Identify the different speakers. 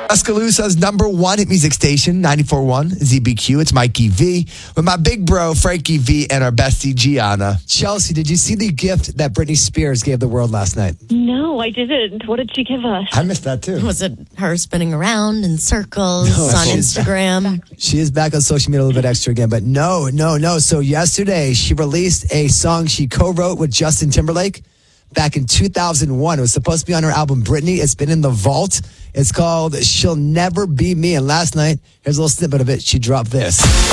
Speaker 1: Tuscaloosa's number one hit music station, 94.1 ZBQ. It's Mikey V with my big bro, Frankie V, and our bestie, Gianna.
Speaker 2: Chelsea, did you see the gift that Britney Spears gave the world last night?
Speaker 3: No, I didn't. What did she give us?
Speaker 1: I missed that too.
Speaker 4: Was it her spinning around in circles on Instagram?
Speaker 2: She is back on social media a little bit extra again, but no. So yesterday, she released a song she co-wrote with Justin Timberlake back in 2001. It was supposed to be on her album, Britney. It's been in the vault. It's called She'll Never Be Me. And last night, here's a little snippet of it. She dropped this.